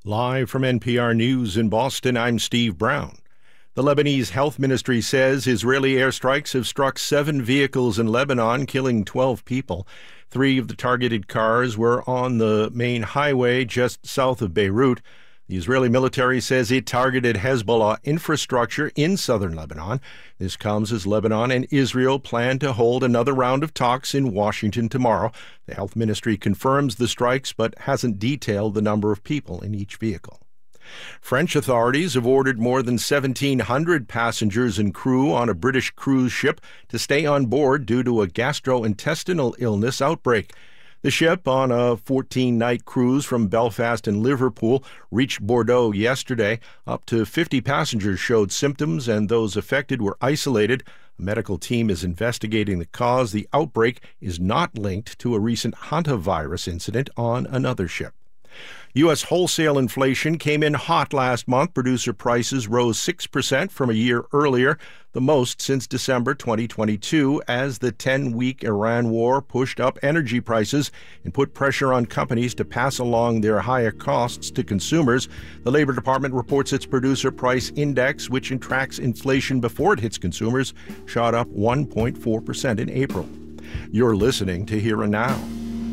Live from NPR News in Boston, I'm Steve Brown. The Lebanese Health Ministry says Israeli airstrikes have struck 7 vehicles in Lebanon, killing 12 people. 3 of the targeted cars were on the main highway just south of Beirut. The Israeli military says it targeted Hezbollah infrastructure in southern Lebanon. This comes as Lebanon and Israel plan to hold another round of talks in Washington tomorrow. The health ministry confirms the strikes but hasn't detailed the number of people in each vehicle. French authorities have ordered more than 1,700 passengers and crew on a British cruise ship to stay on board due to a gastrointestinal illness outbreak. The ship, on a 14-night cruise from Belfast and Liverpool, reached Bordeaux yesterday. Up to 50 passengers showed symptoms, and those affected were isolated. A medical team is investigating the cause. The outbreak is not linked to a recent hantavirus incident on another ship. U.S. wholesale inflation came in hot last month. Producer prices rose 6% from a year earlier, the most since December 2022, as the 10-week Iran war pushed up energy prices and put pressure on companies to pass along their higher costs to consumers. The Labor Department reports its producer price index, which tracks inflation before it hits consumers, shot up 1.4% in April. You're listening to Here and Now.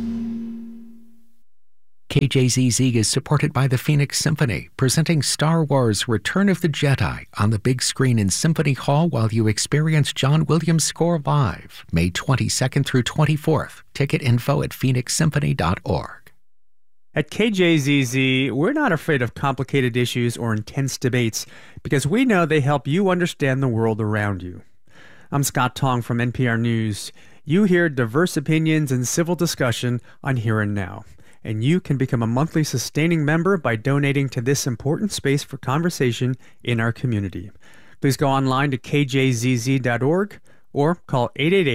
KJZZ is supported by the Phoenix Symphony, presenting Star Wars Return of the Jedi on the big screen in Symphony Hall while you experience John Williams' score live, May 22nd through 24th. Ticket info at phoenixsymphony.org. At KJZZ, we're not afraid of complicated issues or intense debates because we know they help you understand the world around you. I'm Scott Tong from NPR News. You hear diverse opinions and civil discussion on Here and Now. And you can become a monthly sustaining member by donating to this important space for conversation in our community. Please go online to kjzz.org or call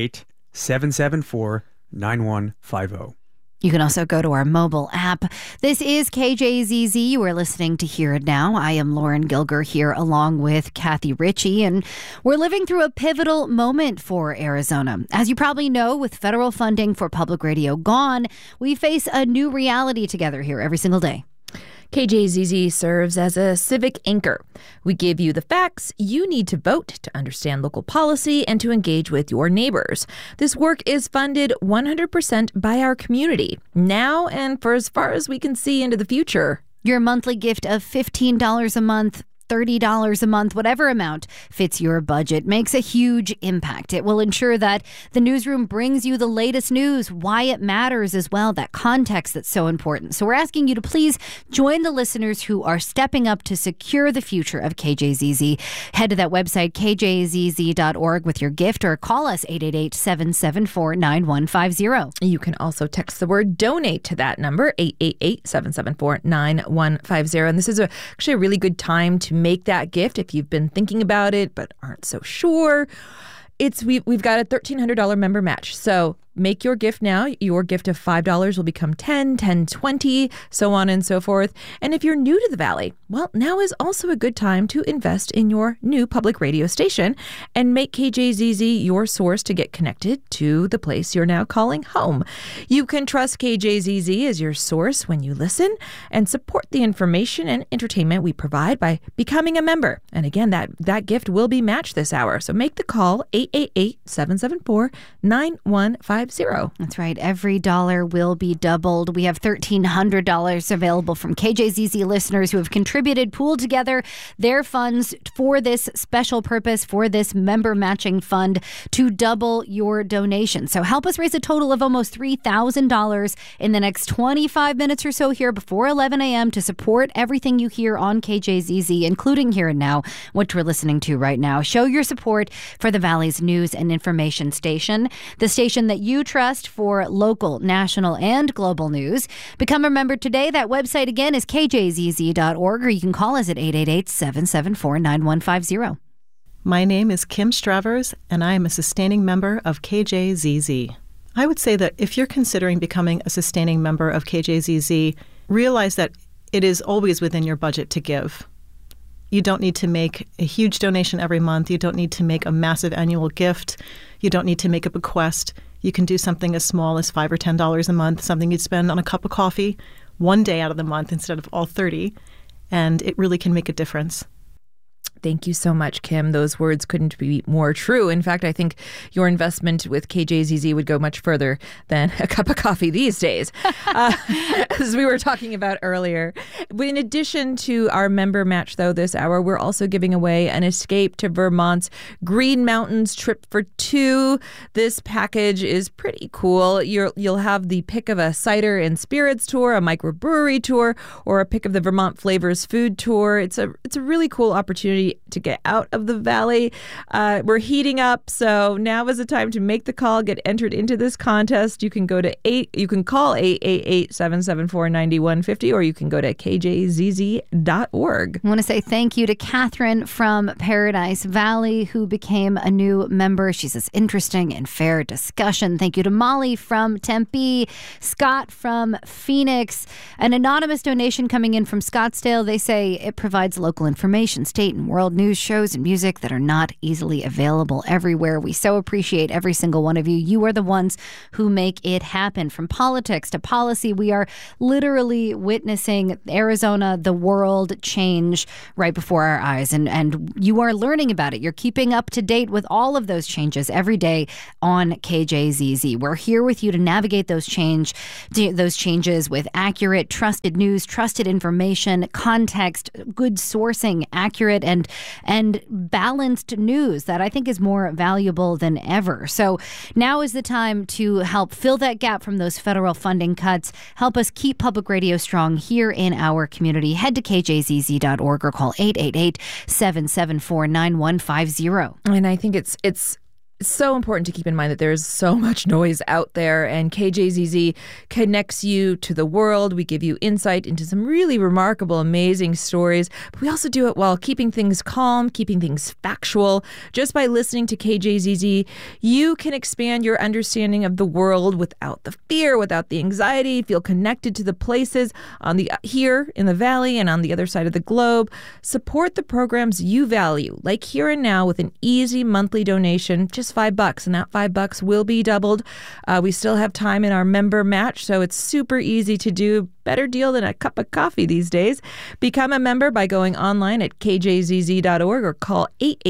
888-774-9150. You can also go to our mobile app. This is KJZZ. You are listening to Here and Now. I am Lauren Gilger here along with Kathy Ritchie, and we're living through a pivotal moment for Arizona. As you probably know, with federal funding for public radio gone, we face a new reality together here every single day. KJZZ serves as a civic anchor. We give you the facts you need to vote to understand local policy and to engage with your neighbors. This work is funded 100% by our community, now and for as far as we can see into the future. Your monthly gift of $15 a month, $30 a month, whatever amount fits your budget, makes a huge impact. It will ensure that the newsroom brings you the latest news, why it matters as well, that context that's so important. So we're asking you to please join the listeners who are stepping up to secure the future of KJZZ. Head to that website, kjzz.org, with your gift, or call us 888-774-9150. You can also text the word donate to that number, 888-774-9150. And this is actually a really good time to make that gift if you've been thinking about it but aren't so sure. We've got a $1,300 member match. So make your gift now. Your gift of $5 will become $10, $20, so on and so forth. And if you're new to the Valley, well, now is also a good time to invest in your new public radio station and make KJZZ your source to get connected to the place you're now calling home. You can trust KJZZ as your source when you listen and support the information and entertainment we provide by becoming a member. And again, that gift will be matched this hour. So make the call, 888-774-9150. That's right. Every dollar will be doubled. We have $1,300 available from KJZZ listeners who have contributed, pooled together their funds for this special purpose, for this member matching fund, to double your donation. So help us raise a total of almost $3,000 in the next 25 minutes or so here before 11 a.m. to support everything you hear on KJZZ, including Here and Now, which we're listening to right now. Show your support for the Valley's news and information station, the station that you trust for local, national, and global news. Become a member today. That website again is kjzz.org, or you can call us at 888-774-9150. My name is Kim Stravers, and I am a sustaining member of KJZZ. I would say that if you're considering becoming a sustaining member of KJZZ, realize that it is always within your budget to give. You don't need to make a huge donation every month. You don't need to make a massive annual gift. You don't need to make a bequest. You can do something as small as $5 or $10 a month, something you'd spend on a cup of coffee one day out of the month instead of all 30. And it really can make a difference. Thank you so much, Kim. Those words couldn't be more true. In fact, I think your investment with KJZZ would go much further than a cup of coffee these days, as we were talking about earlier. In addition to our member match, though, this hour, we're also giving away an Escape to Vermont's Green Mountains trip for two. This package is pretty cool. You'll have the pick of a cider and spirits tour, a microbrewery tour, or a pick of the Vermont Flavors food tour. It's a really cool opportunity to get out of the valley. We're heating up, so now is the time to make the call, get entered into this contest. You can call 888-774-9150, or you can go to kjzz.org. I want to say thank you to Catherine from Paradise Valley, who became a new member. She says, interesting and fair discussion. Thank you to Molly from Tempe, Scott from Phoenix, an anonymous donation coming in from Scottsdale. They say it provides local information, state and world news, shows, and music that are not easily available everywhere. We so appreciate every single one of you. You are the ones who make it happen. From politics to policy, we are literally witnessing Arizona, the world change right before our eyes. And you are learning about it. You're keeping up to date with all of those changes every day on KJZZ. We're here with you to navigate those changes with accurate, trusted news, trusted information, context, good sourcing, accurate and balanced news that I think is more valuable than ever. So now is the time to help fill that gap from those federal funding cuts. Help us keep public radio strong here in our community. Head to kjzz.org or call 888-774-9150. And I think it's so important to keep in mind that there's so much noise out there, and KJZZ connects you to the world. We give you insight into some really remarkable, amazing stories, but we also do it while keeping things calm, keeping things factual. Just by listening to KJZZ, you can expand your understanding of the world without the fear, without the anxiety, feel connected to the places here in the Valley and on the other side of the globe. Support the programs you value, like Here and Now, with an easy monthly donation, just $5, and that $5 will be doubled. We still have time in our member match, so it's super easy to do. Better deal than a cup of coffee these days. Become a member by going online at kjzz.org or call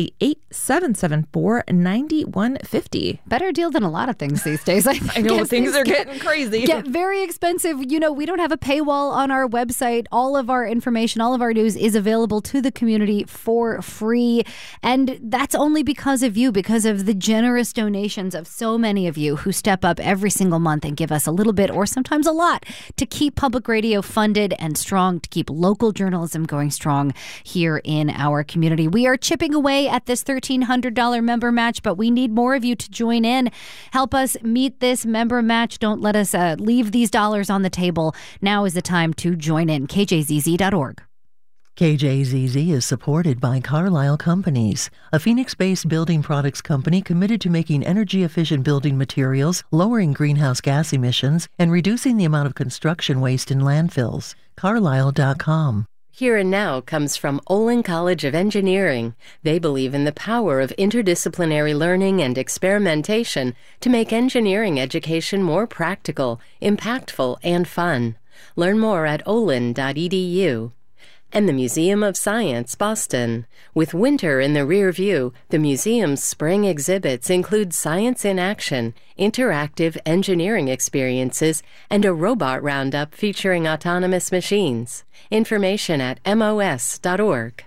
888-774-9150. Better deal than a lot of things these days. I know things are getting crazy. Get very expensive. You know, we don't have a paywall on our website. All of our information, all of our news is available to the community for free. And that's only because of you, because of the generous donations of so many of you who step up every single month and give us a little bit or sometimes a lot to keep public radio funded and strong, to keep local journalism going strong here in our community. We are chipping away at this $1,300 member match, but we need more of you to join in. Help us meet this member match. Don't let us leave these dollars on the table. Now is the time to join in. KJZZ.org. KJZZ is supported by Carlisle Companies, a Phoenix-based building products company committed to making energy-efficient building materials, lowering greenhouse gas emissions, and reducing the amount of construction waste in landfills. Carlisle.com. Here and Now comes from Olin College of Engineering. They believe in the power of interdisciplinary learning and experimentation to make engineering education more practical, impactful, and fun. Learn more at olin.edu. And the Museum of Science, Boston. With winter in the rear view, the museum's spring exhibits include science in action, interactive engineering experiences, and a robot roundup featuring autonomous machines. Information at mos.org.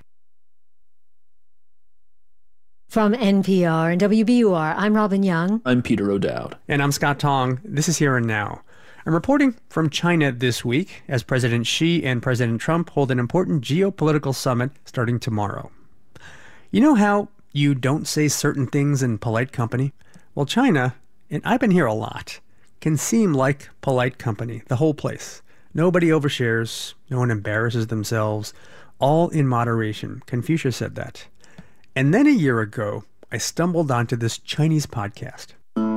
From NPR and WBUR, I'm Robin Young. I'm Peter O'Dowd. And I'm Scott Tong. This is Here and Now. I'm reporting from China this week as President Xi and President Trump hold an important geopolitical summit starting tomorrow. You know how you don't say certain things in polite company? Well, China, and I've been here a lot, can seem like polite company, the whole place. Nobody overshares, no one embarrasses themselves, all in moderation. Confucius said that. And then a year ago, I stumbled onto this Chinese podcast.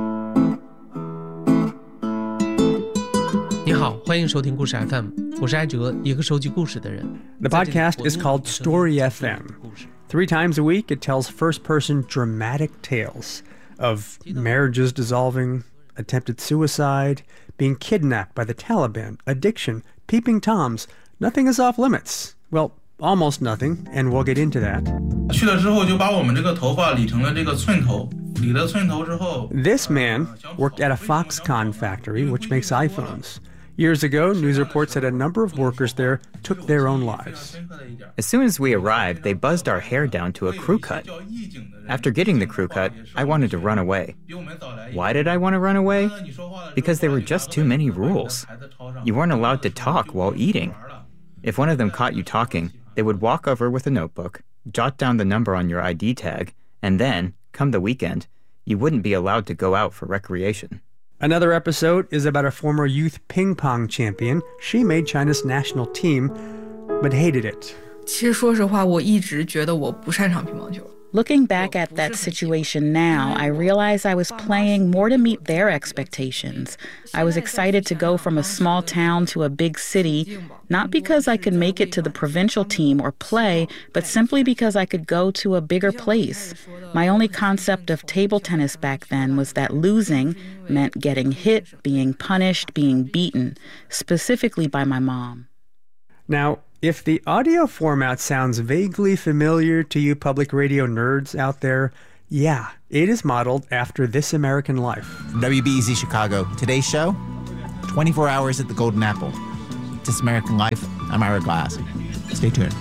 你好，欢迎收听故事 FM， 我是艾哲，一个收集故事的人。 The podcast is called Story FM. 3 times a week, it tells first-person dramatic tales of marriages dissolving, attempted suicide, being kidnapped by the Taliban, addiction, Peeping Toms, nothing is off limits. Well, almost nothing, and we'll get into that. 去了之后就把我们这个头发理成了这个寸头，理了寸头之后 This man worked at a Foxconn factory, which makes iPhones. Years ago, news reports said a number of workers there took their own lives. As soon as we arrived, they buzzed our hair down to a crew cut. After getting the crew cut, I wanted to run away. Why did I want to run away? Because there were just too many rules. You weren't allowed to talk while eating. If one of them caught you talking, they would walk over with a notebook, jot down the number on your ID tag, and then, come the weekend, you wouldn't be allowed to go out for recreation. Another episode is about a former youth ping pong champion. She made China's national team, but hated it. 其实说实话，我一直觉得我不擅长乒乓球。 Looking back at that situation now, I realize I was playing more to meet their expectations. I was excited to go from a small town to a big city, not because I could make it to the provincial team or play, but simply because I could go to a bigger place. My only concept of table tennis back then was that losing meant getting hit, being punished, being beaten, specifically by my mom. Now, if the audio format sounds vaguely familiar to you public radio nerds out there, yeah, it is modeled after This American Life. WBEZ Chicago. Today's show, 24 Hours at the Golden Apple. This American Life. I'm Ira Glass. Stay tuned.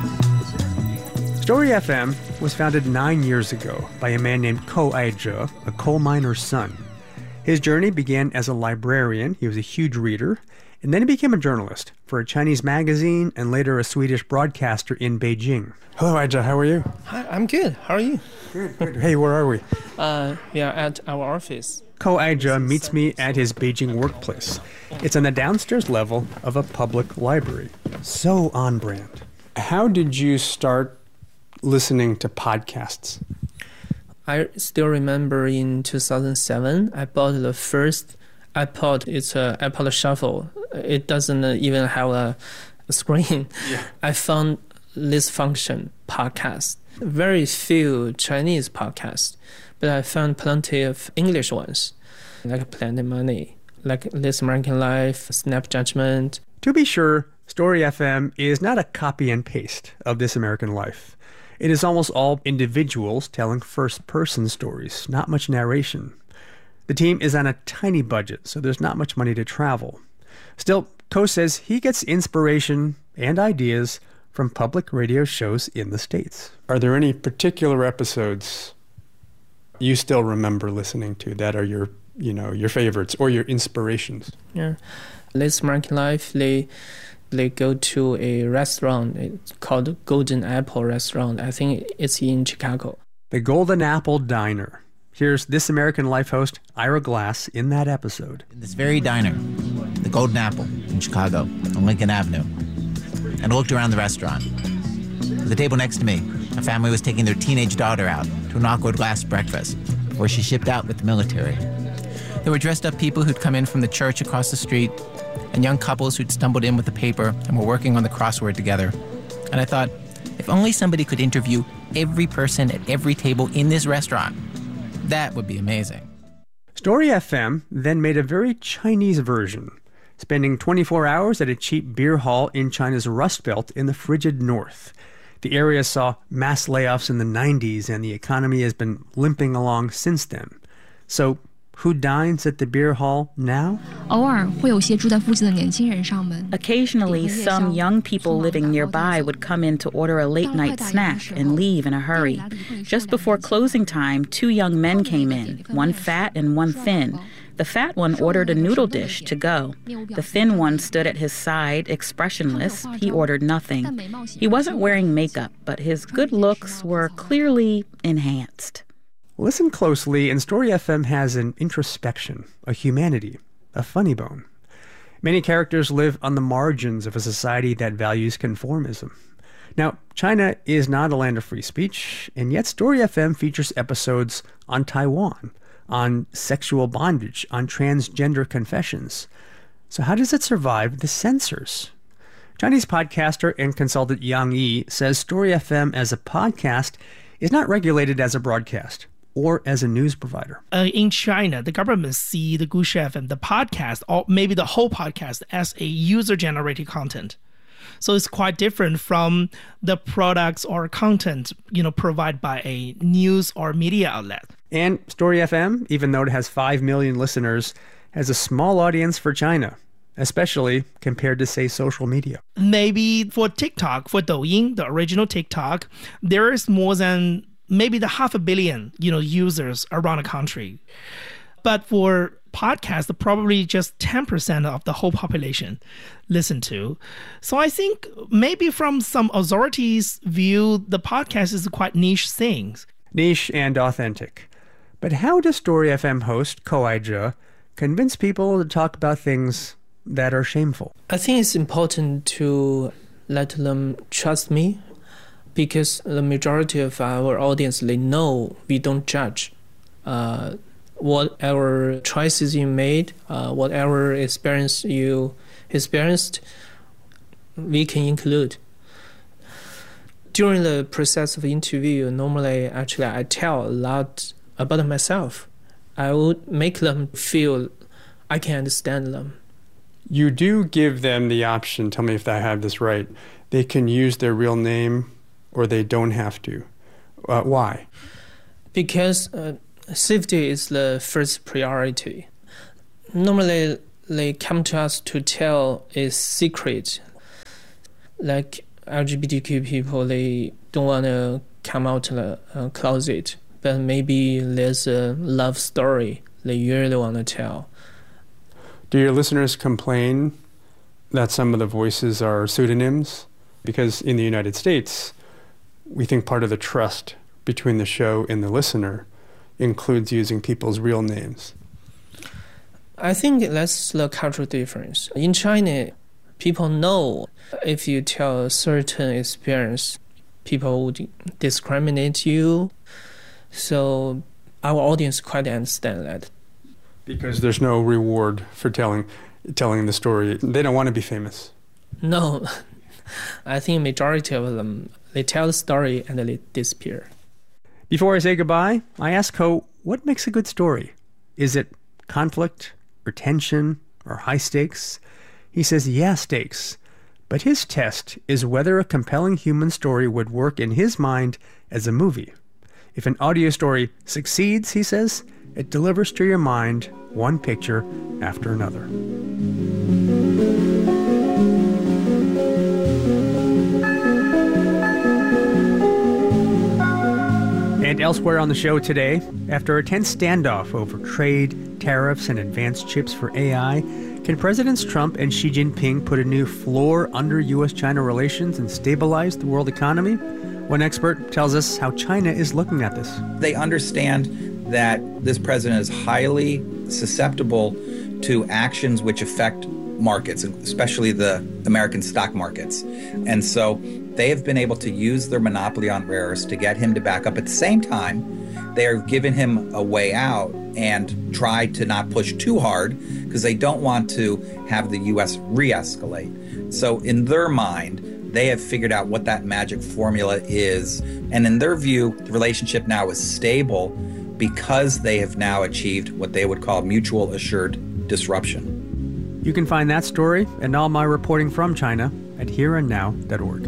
Story FM was founded 9 years ago by a man named Ko Ai-je, a coal miner's son. His journey began as a librarian. He was a huge reader. And then he became a journalist for a Chinese magazine and later a Swedish broadcaster in Beijing. Hello, Ai-je. How are you? Hi, I'm good. How are you? Good. Hey, where are we? We are at our office. Ko Ai-je meets me at his Beijing workplace. It's on the downstairs level of a public library. So on brand. How did you start listening to podcasts? I still remember in 2007, I bought the first iPod. It's an Apple Shuffle. It doesn't even have a screen. Yeah. I found this function, podcast. Very few Chinese podcasts, but I found plenty of English ones, like Planet Money, like This American Life, Snap Judgment. To be sure, Story FM is not a copy and paste of This American Life. It is almost all individuals telling first-person stories, not much narration. The team is on a tiny budget, so there's not much money to travel. Still, Ko says he gets inspiration and ideas from public radio shows in the States. Are there any particular episodes you still remember listening to that are your favorites or your inspirations? Yeah. This American Life, they go to a restaurant. It's called Golden Apple Restaurant. I think it's in Chicago. The Golden Apple Diner. Here's This American Life host Ira Glass in that episode. In this very diner, the Golden Apple in Chicago on Lincoln Avenue. And I looked around the restaurant. At the table next to me, a family was taking their teenage daughter out to an awkward last breakfast before she shipped out with the military. There were dressed up people who'd come in from the church across the street and young couples who'd stumbled in with the paper and were working on the crossword together. And I thought, if only somebody could interview every person at every table in this restaurant, that would be amazing. Story FM then made a very Chinese version, spending 24 hours at a cheap beer hall in China's Rust Belt in the frigid north. The area saw mass layoffs in the 90s, and the economy has been limping along since then. So, who dines at the beer hall now? Occasionally, some young people living nearby would come in to order a late-night snack and leave in a hurry. Just before closing time, 2 young men came in, one fat and one thin. The fat one ordered a noodle dish to go. The thin one stood at his side, expressionless. He ordered nothing. He wasn't wearing makeup, but his good looks were clearly enhanced. Listen closely, and Story FM has an introspection, a humanity, a funny bone. Many characters live on the margins of a society that values conformism. Now, China is not a land of free speech, and yet Story FM features episodes on Taiwan, on sexual bondage, on transgender confessions. So how does it survive the censors? Chinese podcaster and consultant Yang Yi says Story FM as a podcast is not regulated as a broadcast or as a news provider. In China, the government see the Gushi FM, the podcast, or maybe the whole podcast, as a user-generated content. So it's quite different from the products or content, provided by a news or media outlet. And Story FM, even though it has 5 million listeners, has a small audience for China, especially compared to, say, social media. Maybe for TikTok, for Douyin, the original TikTok, there is more than maybe the 500 million, users around the country. But for podcasts, probably just 10% of the whole population listen to. So I think maybe from some authorities' view, the podcast is quite niche things. Niche and authentic. But how does Story FM host Ko Ai-zhe convince people to talk about things that are shameful? I think it's important to let them trust me, because the majority of our audience, they know we don't judge. Whatever choices you made, whatever experience you experienced, we can include. During the process of interview, normally, actually, I tell a lot about myself. I would make them feel I can understand them. You do give them the option, tell me if I have this right, they can use their real name or they don't have to. Why? Because safety is the first priority. Normally, they come to us to tell a secret. Like LGBTQ people, they don't want to come out of the closet, but maybe there's a love story they really want to tell. Do your listeners complain that some of the voices are pseudonyms? Because in the United States, we think part of the trust between the show and the listener includes using people's real names. I think that's the cultural difference. In China, people know if you tell a certain experience, people would discriminate you. So our audience quite understand that. Because there's no reward for telling the story. They don't want to be famous. No. I think majority of them, they tell the story and then they disappear. Before I say goodbye, I ask Ko, what makes a good story? Is it conflict or tension or high stakes? He says, yeah, stakes. But his test is whether a compelling human story would work in his mind as a movie. If an audio story succeeds, he says, it delivers to your mind one picture after another. And elsewhere on the show today, after a tense standoff over trade, tariffs, and advanced chips for AI, can Presidents Trump and Xi Jinping put a new floor under U.S.-China relations and stabilize the world economy? One expert tells us how China is looking at this. They understand that this president is highly susceptible to actions which affect markets, especially the American stock markets. And so they have been able to use their monopoly on rare earths to get him to back up. At the same time, they are giving him a way out and try to not push too hard because they don't want to have the U.S. re-escalate. So in their mind, they have figured out what that magic formula is. And in their view, the relationship now is stable because they have now achieved what they would call mutual assured disruption. You can find that story and all my reporting from China at hereandnow.org.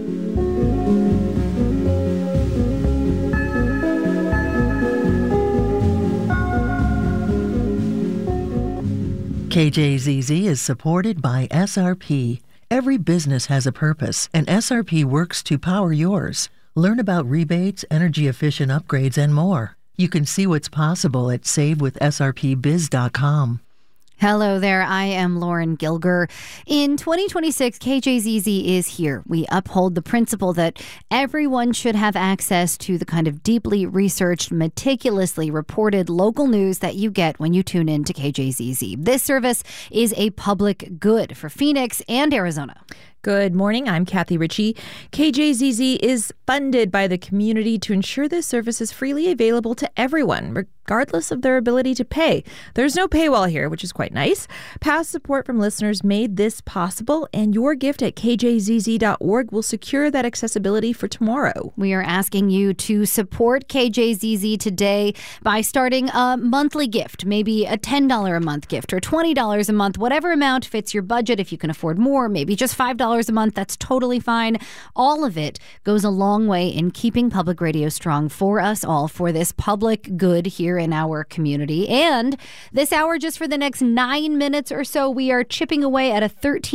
KJZZ is supported by SRP. Every business has a purpose, and SRP works to power yours. Learn about rebates, energy-efficient upgrades, and more. You can see what's possible at savewithsrpbiz.com. Hello there, I am Lauren Gilger. In 2026, KJZZ is here. We uphold the principle that everyone should have access to the kind of deeply researched, meticulously reported local news that you get when you tune in to KJZZ. This service is a public good for Phoenix and Arizona. Good morning. I'm Kathy Ritchie. KJZZ is funded by the community to ensure this service is freely available to everyone, regardless of their ability to pay. There's no paywall here, which is quite nice. Past support from listeners made this possible, and your gift at kjzz.org will secure that accessibility for tomorrow. We are asking you to support KJZZ today by starting a monthly gift, maybe a $10 a month gift or $20 a month, whatever amount fits your budget. If you can afford more, maybe just $5 a month, that's totally fine. All of it goes a long way in keeping public radio strong for us all, for this public good here in our community. And this hour, just for the next 9 minutes or so, we are chipping away at a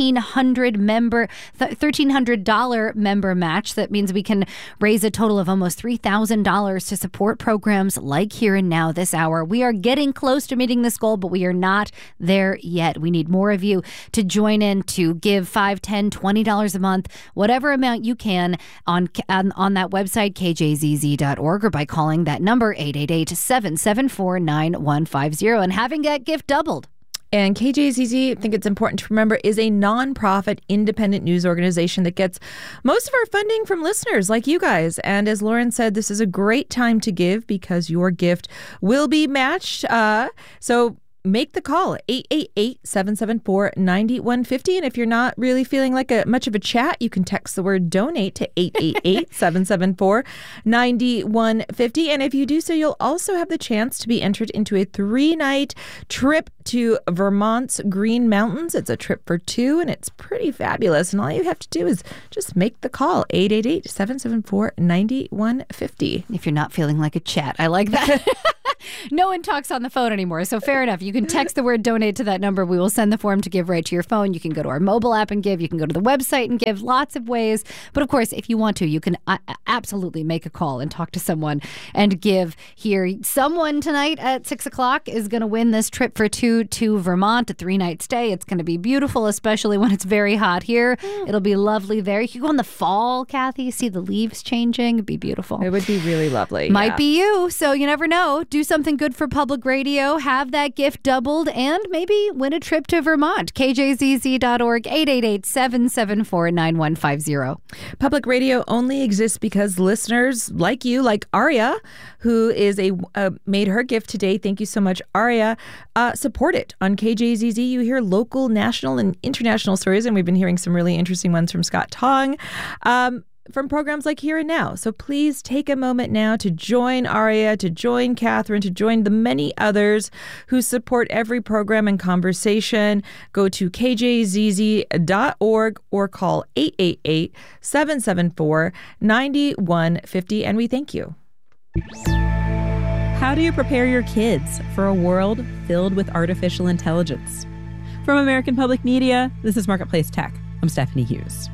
$1,300 member match. That means we can raise a total of almost $3,000 to support programs like Here and Now this hour. We are getting close to meeting this goal, but we are not there yet. We need more of you to join in, to give $5, $10, $20 a month, whatever amount you can on that website, kjzz.org, or by calling that number, 888-774-9150, and having that gift doubled. And KJZZ, I think it's important to remember, is a nonprofit independent news organization that gets most of our funding from listeners like you guys. And as Lauren said, this is a great time to give because your gift will be matched. So make the call, 888-774-9150. And if you're not really feeling like much of a chat, you can text the word donate to 888-774-9150. And if you do so, you'll also have the chance to be entered into a 3-night trip to Vermont's Green Mountains. It's a trip for 2, and it's pretty fabulous. And all you have to do is just make the call, 888-774-9150. If you're not feeling like a chat, I like that. No one talks on the phone anymore, so fair enough. You can text the word donate to that number. We will send the form to give right to your phone. You can go to our mobile app and give. You can go to the website and give. Lots of ways. But of course, if you want to, you can absolutely make a call and talk to someone and give here. Someone tonight at 6 o'clock is going to win this trip for 2 to Vermont, a 3-night stay. It's going to be beautiful, especially when it's very hot here. It'll be lovely there. You can go in the fall, Kathy, see the leaves changing. It'd be beautiful. It would be really lovely. Might be you, so you never know. Do something good for public radio, have that gift doubled, and maybe win a trip to Vermont. KJZZ.org, 888-774-9150. Public radio only exists because listeners like you, like Aria, who is made her gift today. Thank you so much, Aria. Support it. On KJZZ, you hear local, national, and international stories, and we've been hearing some really interesting ones from Scott Tong. From programs like Here and Now. So please take a moment now to join Aria, to join Catherine, to join the many others who support every program and conversation. Go to kjzz.org or call 888-774-9150, and we thank you. How do you prepare your kids for a world filled with artificial intelligence? From American Public Media, this is Marketplace Tech. I'm Stephanie Hughes.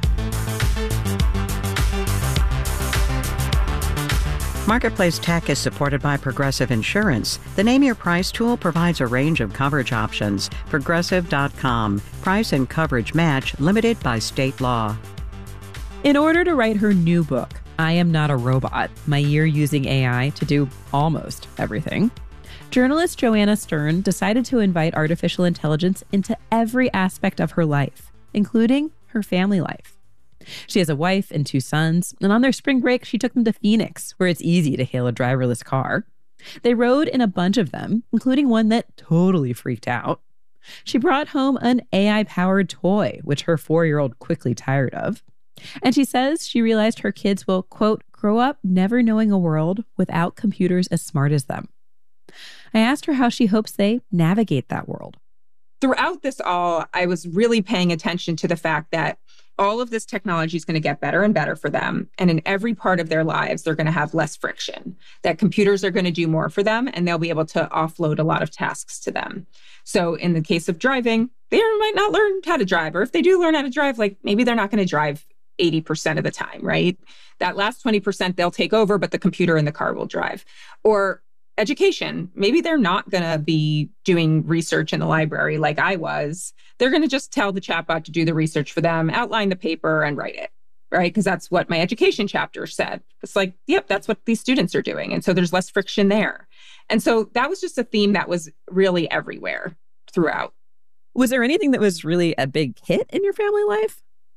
Marketplace Tech is supported by Progressive Insurance. The Name Your Price tool provides a range of coverage options. Progressive.com. Price and coverage match limited by state law. In order to write her new book, I Am Not a Robot, My Year Using AI to Do Almost Everything, journalist Joanna Stern decided to invite artificial intelligence into every aspect of her life, including her family life. She has a wife and 2 sons, and on their spring break, she took them to Phoenix, where it's easy to hail a driverless car. They rode in a bunch of them, including one that totally freaked out. She brought home an AI-powered toy, which her 4-year-old quickly tired of. And she says she realized her kids will, quote, grow up never knowing a world without computers as smart as them. I asked her how she hopes they navigate that world. Throughout this all, I was really paying attention to the fact that all of this technology is going to get better and better for them. And in every part of their lives, they're going to have less friction, that computers are going to do more for them, and they'll be able to offload a lot of tasks to them. So in the case of driving, they might not learn how to drive, or if they do learn how to drive, like maybe they're not going to drive 80% of the time, right? That last 20% they'll take over, but the computer in the car will drive. Or education, maybe they're not going to be doing research in the library like I was. They're going to just tell the chatbot to do the research for them, outline the paper, and write it, right? Because that's what my education chapter said. It's like, yep, that's what these students are doing. And so there's less friction there. And so that was just a theme that was really everywhere throughout. Was there anything that was really a big hit in your family life?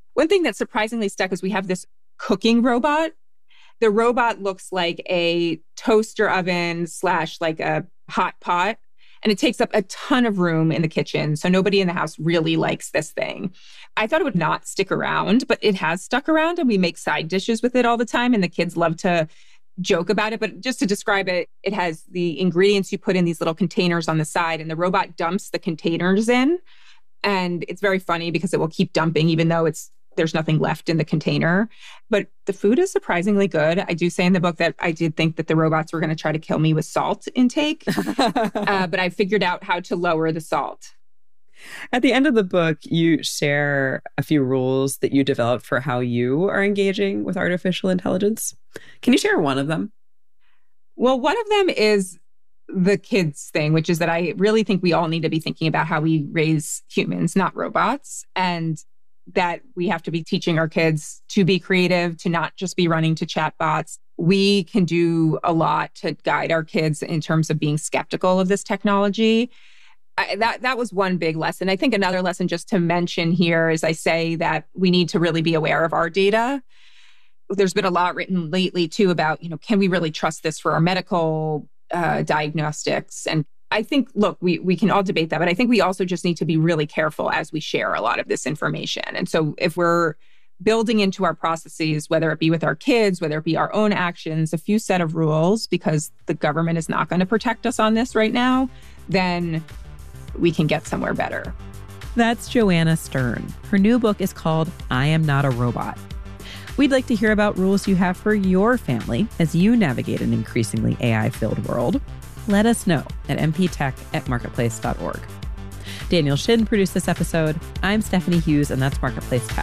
One thing that surprisingly stuck is we have this cooking robot. The robot looks like a toaster oven / like a hot pot, and it takes up a ton of room in the kitchen. So nobody in the house really likes this thing. I thought it would not stick around, but it has stuck around, and we make side dishes with it all the time. And the kids love to joke about it. But just to describe it, it has the ingredients you put in these little containers on the side, and the robot dumps the containers in. And it's very funny because it will keep dumping even though there's nothing left in the container. But the food is surprisingly good. I do say in the book that I did think that the robots were going to try to kill me with salt intake, but I figured out how to lower the salt. At the end of the book, you share a few rules that you developed for how you are engaging with artificial intelligence. Can you share one of them? Well, one of them is the kids thing, which is that I really think we all need to be thinking about how we raise humans, not robots, and that we have to be teaching our kids to be creative, to not just be running to chatbots. We can do a lot to guide our kids in terms of being skeptical of this technology. That was one big lesson. I think another lesson just to mention here is I say that we need to really be aware of our data. There's been a lot written lately too about, can we really trust this for our medical diagnostics? And I think, look, we can all debate that, but I think we also just need to be really careful as we share a lot of this information. And so if we're building into our processes, whether it be with our kids, whether it be our own actions, a few set of rules, because the government is not going to protect us on this right now, then we can get somewhere better. That's Joanna Stern. Her new book is called I Am Not a Robot. We'd like to hear about rules you have for your family as you navigate an increasingly AI-filled world. Let us know at mptech@marketplace.org. Daniel Shin produced this episode. I'm Stephanie Hughes, and that's Marketplace Tech.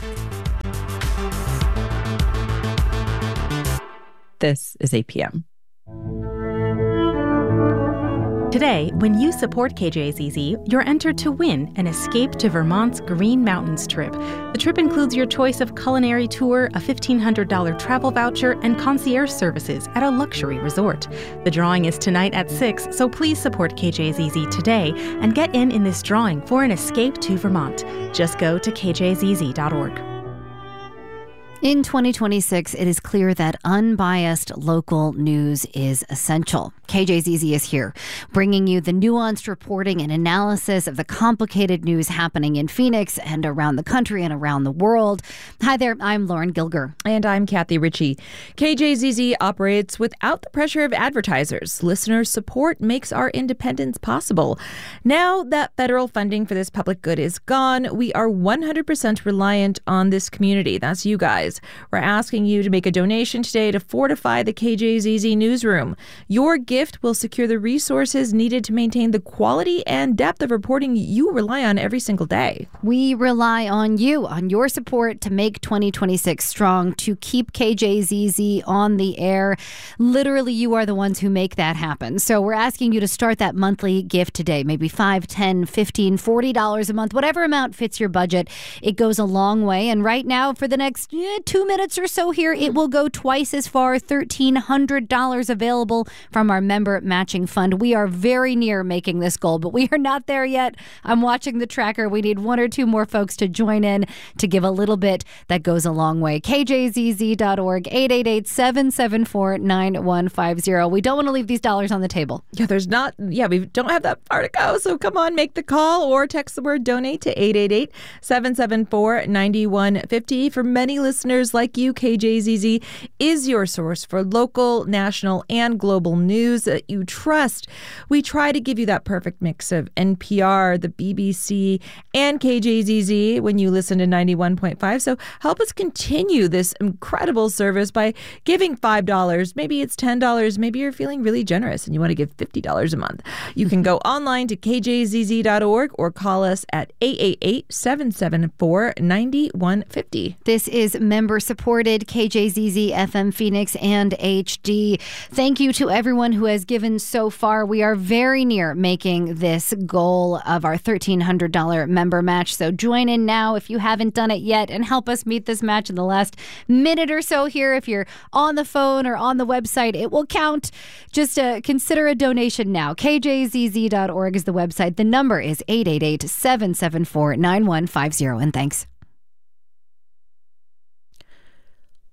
This is APM. Today, when you support KJZZ, you're entered to win an Escape to Vermont's Green Mountains trip. The trip includes your choice of culinary tour, a $1,500 travel voucher, and concierge services at a luxury resort. The drawing is tonight at 6, so please support KJZZ today and get in this drawing for an escape to Vermont. Just go to kjzz.org. In 2026, it is clear that unbiased local news is essential. KJZZ is here, bringing you the nuanced reporting and analysis of the complicated news happening in Phoenix and around the country and around the world. Hi there, I'm Lauren Gilger. And I'm Kathy Ritchie. KJZZ operates without the pressure of advertisers. Listener support makes our independence possible. Now that federal funding for this public good is gone, we are 100% reliant on this community. That's you guys. We're asking you to make a donation today to fortify the KJZZ newsroom. Your gift will secure the resources needed to maintain the quality and depth of reporting you rely on every single day. We rely on you, on your support to make 2026 strong, to keep KJZZ on the air. Literally, you are the ones who make that happen. So we're asking you to start that monthly gift today, maybe $5, $10, $15, $40 a month, whatever amount fits your budget. It goes a long way. And right now, for the next 2 minutes or so here, it will go twice as far, $1,300 available from our member matching fund. We are very near making this goal, but we are not there yet. I'm watching the tracker. We need 1 or 2 more folks to join in to give a little bit. That goes a long way. KJZZ.org, 888-774-9150. We don't want to leave these dollars on the table. We don't have that far to go. So come on, make the call or text the word donate to 888-774-9150. For many listeners like you, KJZZ is your source for local, national, and global news that you trust. We try to give you that perfect mix of NPR, the BBC, and KJZZ when you listen to 91.5. So help us continue this incredible service by giving $5. Maybe it's $10. Maybe you're feeling really generous and you want to give $50 a month. You can go online to kjzz.org or call us at 888-774-9150. This is member-supported KJZZ FM Phoenix and HD. Thank you to everyone who has given so far. We are very near making this goal of our $1,300 member match. So join in now if you haven't done it yet and help us meet this match in the last minute or so here. If you're on the phone or on the website, it will count. Just consider a donation now. KJZZ.org is the website. The number is 888-774-9150. And thanks.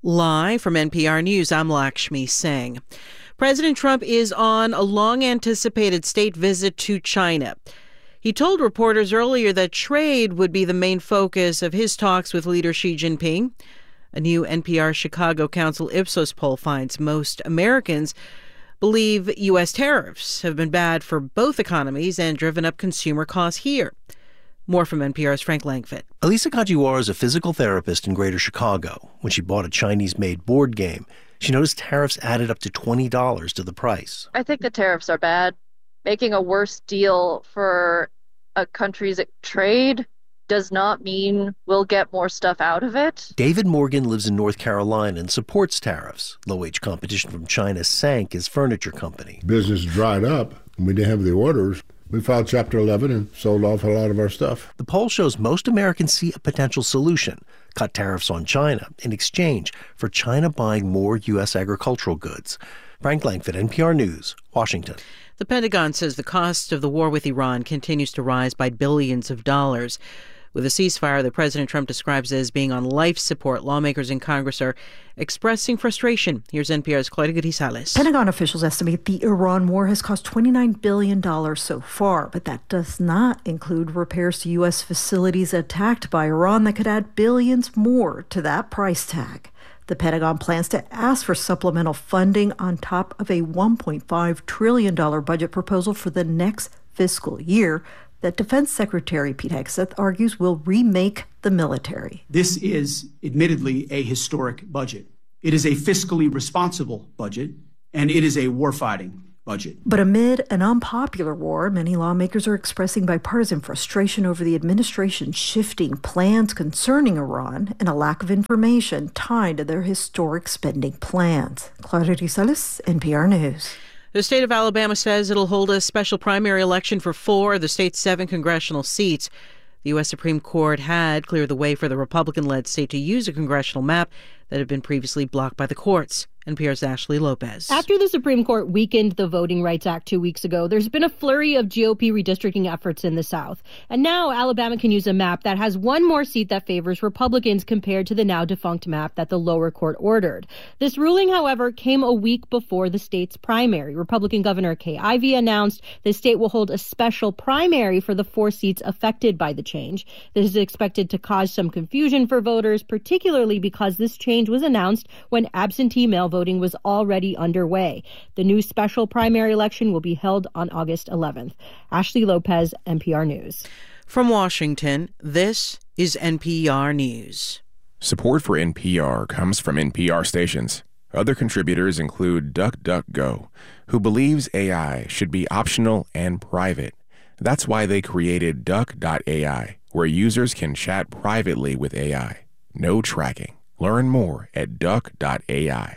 Live from NPR News, I'm Lakshmi Singh. President Trump is on a long-anticipated state visit to China. He told reporters earlier that trade would be the main focus of his talks with leader Xi Jinping. A new NPR Chicago Council Ipsos poll finds most Americans believe U.S. tariffs have been bad for both economies and driven up consumer costs here. More from NPR's Frank Langfitt. Elisa Kajiwara is a physical therapist in Greater Chicago. When she bought a Chinese-made board game, she noticed tariffs added up to $20 to the price. I think the tariffs are bad. Making a worse deal for a country's trade does not mean we'll get more stuff out of it. David Morgan lives in North Carolina and supports tariffs. Low-wage competition from China sank his furniture company. Business dried up. We didn't have the orders. We filed Chapter 11 and sold off a lot of our stuff. The poll shows most Americans see a potential solution: cut tariffs on China in exchange for China buying more U.S. agricultural goods. Frank Langfitt, NPR News, Washington. The Pentagon says the cost of the war with Iran continues to rise by billions of dollars. With a ceasefire that President Trump describes as being on life support, lawmakers in Congress are expressing frustration. Here's NPR's Claudia Grisales. Pentagon officials estimate the Iran war has cost $29 billion so far, but that does not include repairs to U.S. facilities attacked by Iran that could add billions more to that price tag. The Pentagon plans to ask for supplemental funding on top of a $1.5 trillion budget proposal for the next fiscal year that Defense Secretary Pete Hegseth argues will remake the military. This is admittedly a historic budget. It is a fiscally responsible budget, and it is a warfighting budget. But amid an unpopular war, many lawmakers are expressing bipartisan frustration over the administration's shifting plans concerning Iran and a lack of information tied to their historic spending plans. Claudia Grisales, NPR News. The state of Alabama says it'll hold a special primary election for 4 of the state's 7 congressional seats. The U.S. Supreme Court had cleared the way for the Republican-led state to use a congressional map that had been previously blocked by the courts. NPR's Ashley Lopez. After the Supreme Court weakened the Voting Rights Act 2 weeks ago, there's been a flurry of GOP redistricting efforts in the South. And now Alabama can use a map that has one more seat that favors Republicans compared to the now defunct map that the lower court ordered. This ruling, however, came a week before the state's primary. Republican Governor Kay Ivey announced the state will hold a special primary for the 4 seats affected by the change. This is expected to cause some confusion for voters, particularly because this change was announced when absentee mail voting was already underway. The new special primary election will be held on August 11th. Ashley Lopez, NPR News. From Washington, this is NPR News. Support for NPR comes from NPR stations. Other contributors include DuckDuckGo, who believes AI should be optional and private. That's why they created Duck.ai, where users can chat privately with AI. No tracking. Learn more at Duck.ai.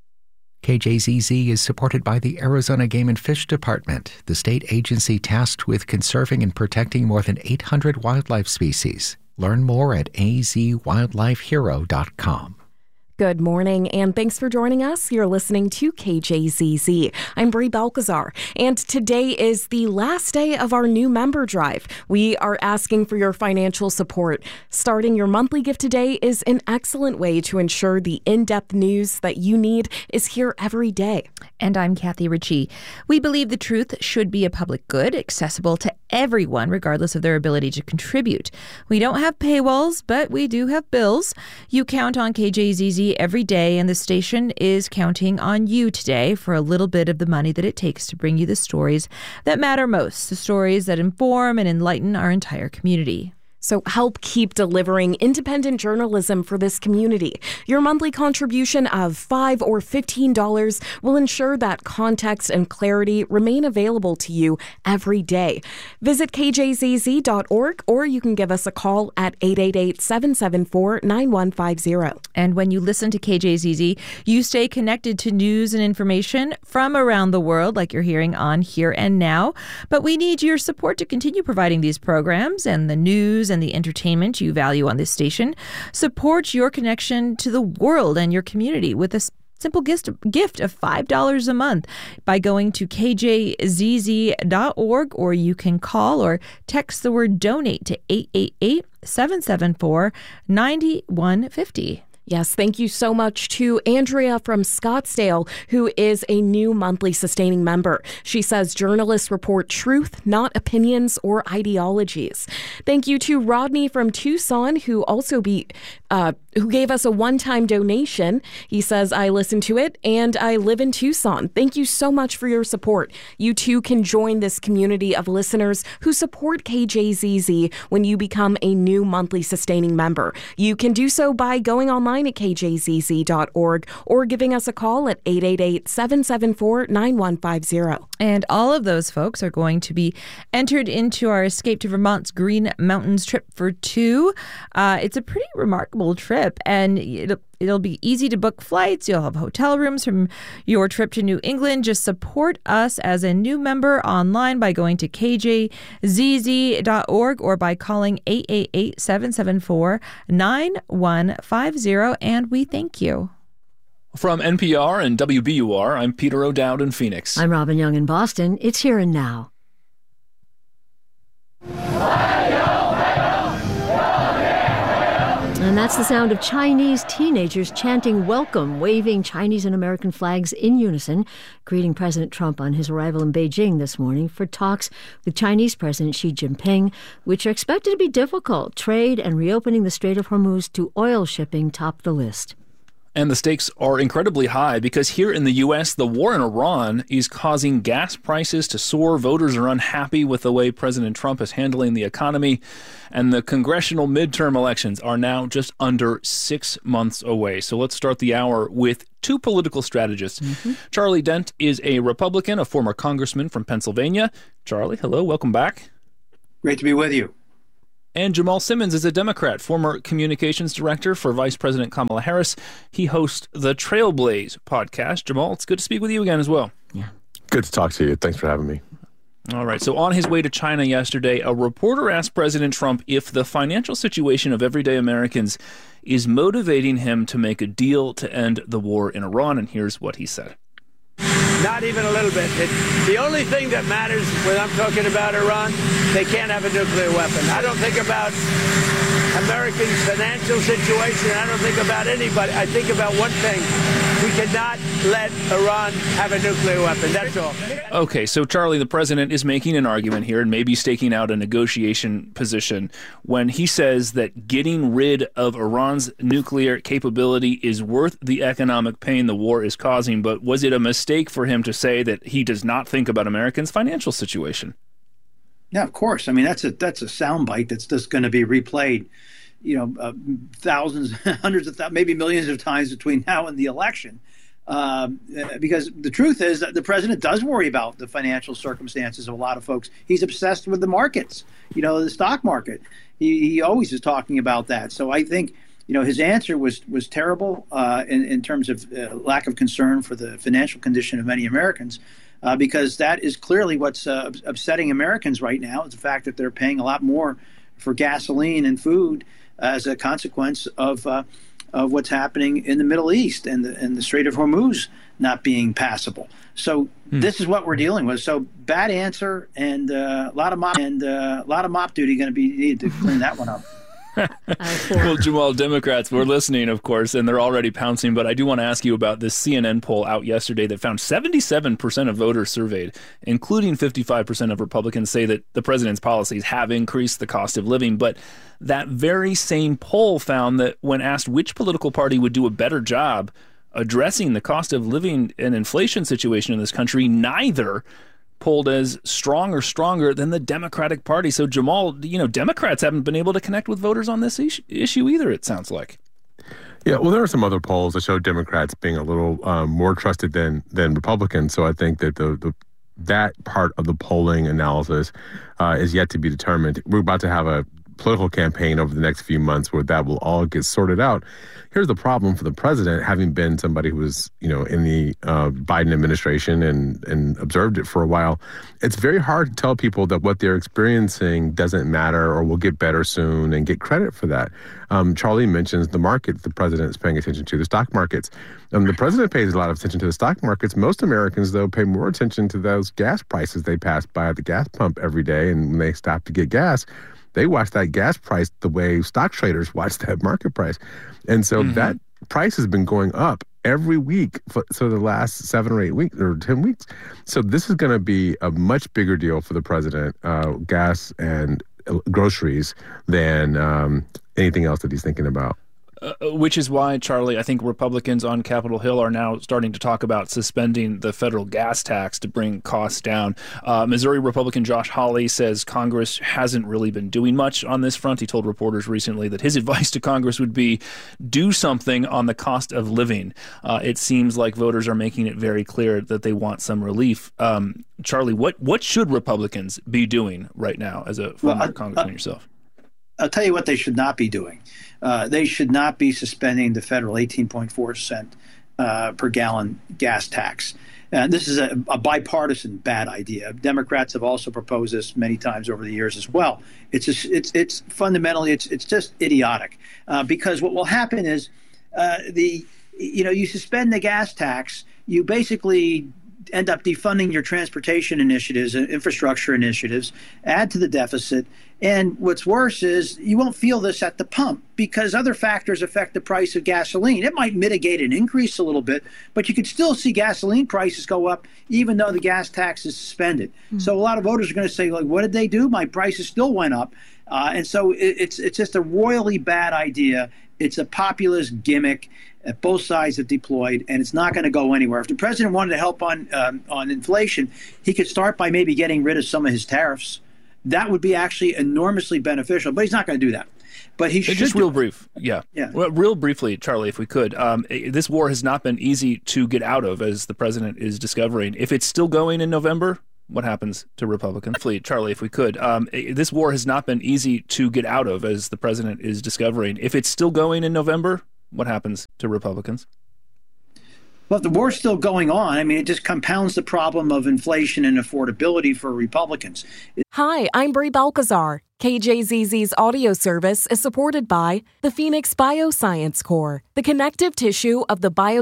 KJZZ is supported by the Arizona Game and Fish Department, the state agency tasked with conserving and protecting more than 800 wildlife species. Learn more at azwildlifehero.com. Good morning, and thanks for joining us. You're listening to KJZZ. I'm Brie Balcazar, and today is the last day of our new member drive. We are asking for your financial support. Starting your monthly gift today is an excellent way to ensure the in-depth news that you need is here every day. And I'm Kathy Ritchie. We believe the truth should be a public good, accessible to everyone, regardless of their ability to contribute. We don't have paywalls, but we do have bills. You count on KJZZ every day, and the station is counting on you today for a little bit of the money that it takes to bring you the stories that matter most, the stories that inform and enlighten our entire community. So help keep delivering independent journalism for this community. Your monthly contribution of $5 or $15 will ensure that context and clarity remain available to you every day. Visit kjzz.org, or you can give us a call at 888-774-9150. And when you listen to KJZZ, you stay connected to news and information from around the world, like you're hearing on Here and Now. But we need your support to continue providing these programs and the news and the entertainment you value on this station. Support your connection to the world and your community with a simple gift of $5 a month by going to kjzz.org, or you can call or text the word donate to 888-774-9150. Yes, thank you so much to Andrea from Scottsdale, who is a new monthly sustaining member. She says journalists report truth, not opinions or ideologies. Thank you to Rodney from Tucson, who gave us a one-time donation. He says, I listen to it and I live in Tucson. Thank you so much for your support. You too can join this community of listeners who support KJZZ when you become a new monthly sustaining member. You can do so by going online at kjzz.org or giving us a call at 888-774-9150. And all of those folks are going to be entered into our Escape to Vermont's Green Mountains trip for two. It's a pretty remarkable trip, and it'll be easy to book flights. You'll have hotel rooms from your trip to New England. Just support us as a new member online by going to kjzz.org or by calling 888-774-9150, and we thank you. From NPR and WBUR, I'm Peter O'Dowd in Phoenix. I'm Robin Young in Boston. It's Here and Now. And that's the sound of Chinese teenagers chanting welcome, waving Chinese and American flags in unison, greeting President Trump on his arrival in Beijing this morning for talks with Chinese President Xi Jinping, which are expected to be difficult. Trade and reopening the Strait of Hormuz to oil shipping top the list. And the stakes are incredibly high because here in the U.S., the war in Iran is causing gas prices to soar. Voters are unhappy with the way President Trump is handling the economy. And the congressional midterm elections are now just under 6 months away. So let's start the hour with two political strategists. Charlie Dent is a Republican, a former congressman from Pennsylvania. Charlie, hello, welcome back. Great to be with you. And Jamal Simmons is a Democrat, former communications director for Vice President Kamala Harris. He hosts the Trailblaze podcast. Jamal, it's good to speak with you again as well. Yeah. Good to talk to you. Thanks for having me. All right. So on his way to China yesterday, a reporter asked President Trump if the financial situation of everyday Americans is motivating him to make a deal to end the war in Iran. And here's what he said. Not even a little bit. The only thing that matters when I'm talking about Iran, they can't have a nuclear weapon. I don't think about Americans' financial situation. I don't think about anybody. I think about one thing. We cannot let Iran have a nuclear weapon. That's all. Okay, so Charlie, the president is making an argument here and maybe staking out a negotiation position when he says that getting rid of Iran's nuclear capability is worth the economic pain the war is causing. But was it a mistake for him to say that he does not think about Americans' financial situation? Yeah, of course. I mean, that's a soundbite that's just going to be replayed, thousands, hundreds of maybe millions of times between now and the election. Because the truth is that the president does worry about the financial circumstances of a lot of folks. He's obsessed with the markets, the stock market. He always is talking about that. So I think, his answer was terrible in terms of lack of concern for the financial condition of many Americans. Because that is clearly what's upsetting Americans right now, is the fact that they're paying a lot more for gasoline and food as a consequence of what's happening in the Middle East and the Strait of Hormuz not being passable. So this is what we're dealing with. So bad answer, and a lot of mop duty going to be needed to clean that one up. Well, Jamal, Democrats were listening, of course, and they're already pouncing. But I do want to ask you about this CNN poll out yesterday that found 77% of voters surveyed, including 55% of Republicans, say that the president's policies have increased the cost of living. But that very same poll found that when asked which political party would do a better job addressing the cost of living and inflation situation in this country, neither polled as strong or stronger than the Democratic Party. So, Jamal, Democrats haven't been able to connect with voters on this issue either, it sounds like. Yeah, well, there are some other polls that show Democrats being a little more trusted than Republicans. So I think that that part of the polling analysis is yet to be determined. We're about to have a political campaign over the next few months where that will all get sorted out. Here's the problem for the president, having been somebody who was, in the Biden administration and observed it for a while. It's very hard to tell people that what they're experiencing doesn't matter or will get better soon and get credit for that. Charlie mentions the market the president is paying attention to, the stock markets. The president pays a lot of attention to the stock markets. Most Americans, though, pay more attention to those gas prices they pass by at the gas pump every day. And when they stop to get gas, they watch that gas price the way stock traders watch that market price. And so that price has been going up every week for the last 7 or 8 weeks or 10 weeks. So this is going to be a much bigger deal for the president, gas and groceries, than anything else that he's thinking about. Which is why, Charlie, I think Republicans on Capitol Hill are now starting to talk about suspending the federal gas tax to bring costs down. Missouri Republican Josh Hawley says Congress hasn't really been doing much on this front. He told reporters recently that his advice to Congress would be do something on the cost of living. It seems like voters are making it very clear that they want some relief. Charlie, what should Republicans be doing right now as a former congressman yourself? I'll tell you what they should not be doing. They should not be suspending the federal 18.4 cent per gallon gas tax. This is a bipartisan bad idea. Democrats have also proposed this many times over the years as well. It's fundamentally it's just idiotic because what will happen is you suspend the gas tax, you basically end up defunding your transportation initiatives and infrastructure initiatives, add to the deficit. And what's worse is you won't feel this at the pump because other factors affect the price of gasoline. It might mitigate an increase a little bit, but you could still see gasoline prices go up even though the gas tax is suspended. Mm-hmm. So a lot of voters are going to say, like, what did they do? My prices still went up. And so it's just a royally bad idea. It's a populist gimmick that both sides have deployed, and it's not going to go anywhere. If the president wanted to help on inflation, he could start by maybe getting rid of some of his tariffs. That would be actually enormously beneficial, but he's not going to do that. But he should. Just real brief. Yeah. Well, real briefly, Charlie, if we could. This war has not been easy to get out of, as the president is discovering. If it's still going in November, what happens to Republicans? Charlie, if we could. This war has not been easy to get out of, as the president is discovering. If it's still going in November, what happens to Republicans? Well, if the war's still going on, I mean, it just compounds the problem of inflation and affordability for Republicans. Hi, I'm Brie Balcazar. KJZZ's audio service is supported by the Phoenix Bioscience Corps, the connective tissue of the bio